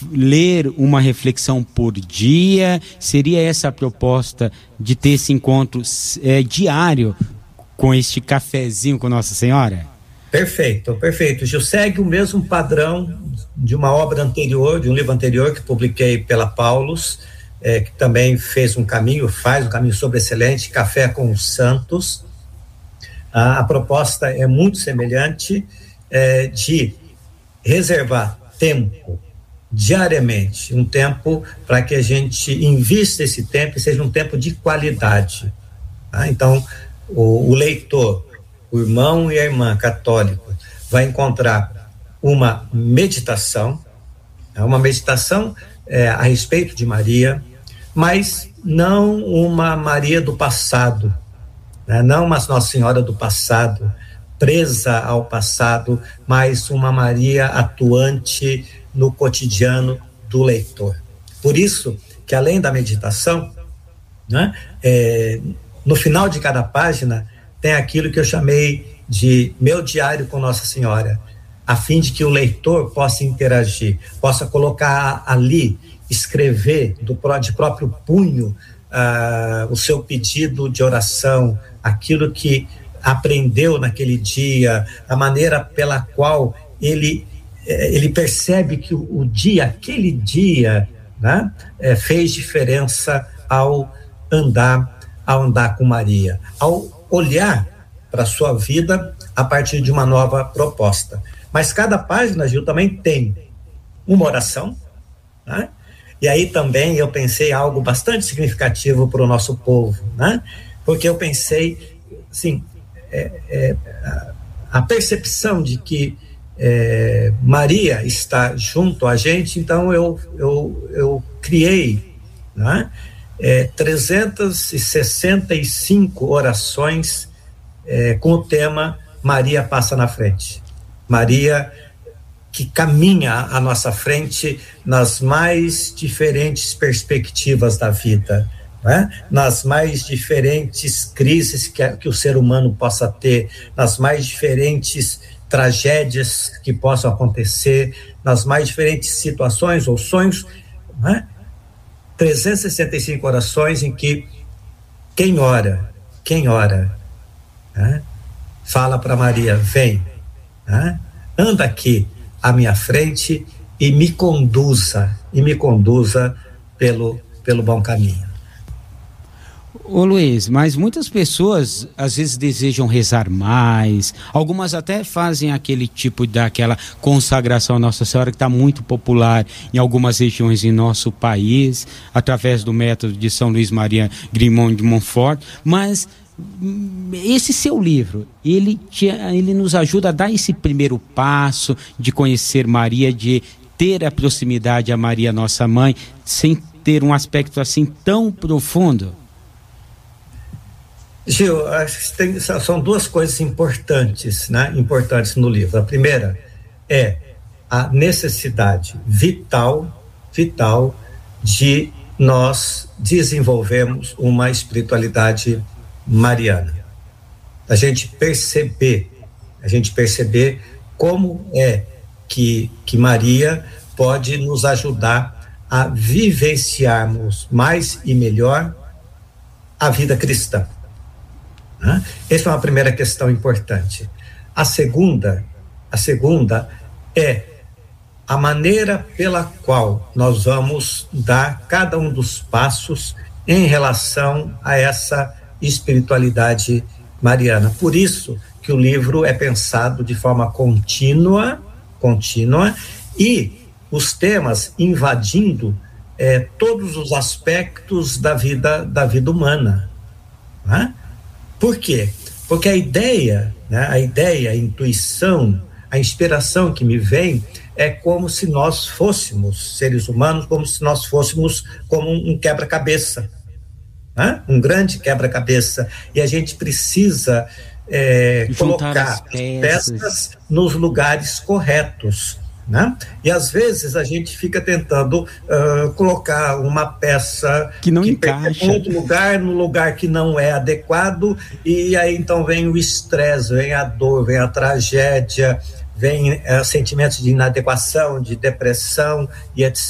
ler uma reflexão por dia? Seria essa a proposta de ter esse encontro diário com este cafezinho com Nossa Senhora? Perfeito. Gil, segue o mesmo padrão de uma obra anterior, de um livro anterior que publiquei pela Paulus, que também faz um caminho sobre excelente, Café com os Santos. A proposta é muito semelhante, de reservar tempo diariamente, um tempo para que a gente invista esse tempo e seja um tempo de qualidade. Tá? Então, o leitor, o irmão e a irmã católico, vai encontrar uma meditação a respeito de Maria, mas não uma Maria do passado, né? Não uma Nossa Senhora do passado, presa ao passado, mas uma Maria atuante no cotidiano do leitor. Por isso que, além da meditação, né, no final de cada página tem aquilo que eu chamei de meu diário com Nossa Senhora, a fim de que o leitor possa interagir, possa colocar ali, escrever de próprio punho o seu pedido de oração, aquilo que aprendeu naquele dia, a maneira pela qual ele percebe que aquele dia, né, fez diferença ao andar com Maria, ao olhar para a sua vida a partir de uma nova proposta. Mas cada página, Gil, também tem uma oração, né? E aí também eu pensei algo bastante significativo para o nosso povo, né? Porque eu pensei, assim, a percepção de que Maria está junto a gente, então eu criei, né, 365 orações com o tema Maria passa na frente. Maria que caminha à nossa frente nas mais diferentes perspectivas da vida, né? Nas mais diferentes crises que o ser humano possa ter, nas mais diferentes tragédias que possam acontecer, nas mais diferentes situações ou sonhos, né? 365 orações em que quem ora, né, fala para Maria, vem, né, anda aqui à minha frente e me conduza pelo bom caminho. Ô Luiz, mas muitas pessoas às vezes desejam rezar mais, algumas até fazem aquele tipo daquela consagração à Nossa Senhora que está muito popular em algumas regiões em nosso país, através do método de São Luís Maria Grimond de Montfort, mas esse seu livro, ele nos ajuda a dar esse primeiro passo de conhecer Maria, de ter a proximidade a Maria, nossa mãe, sem ter um aspecto assim tão profundo. Gil, são duas coisas importantes, né? Importantes no livro. A primeira é a necessidade vital de nós desenvolvermos uma espiritualidade mariana. A gente perceber como é que Maria pode nos ajudar a vivenciarmos mais e melhor a vida cristã. Essa é uma primeira questão importante. A segunda é a maneira pela qual nós vamos dar cada um dos passos em relação a essa espiritualidade mariana. Por isso que o livro é pensado de forma contínua e os temas invadindo todos os aspectos da vida humana, né? Por quê? Porque a ideia, a intuição, a inspiração que me vem é como se nós fôssemos seres humanos, como se nós fôssemos como um quebra-cabeça, né? Um grande quebra-cabeça, e a gente precisa colocar as peças nos lugares corretos, né? E às vezes a gente fica tentando colocar uma peça que não encaixa em outro lugar, no lugar que não é adequado, e aí então vem o estresse, vem a dor, vem a tragédia, vem sentimentos de inadequação, de depressão e etc.